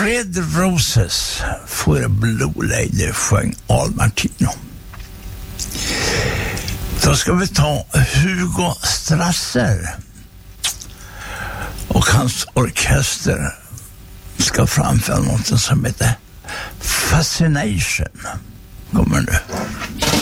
Red Roses for a Blue Lady sjöng Al Martino. Då ska vi ta Hugo Strasser och hans orkester ska framföra något som heter Fascination. Kommer nu.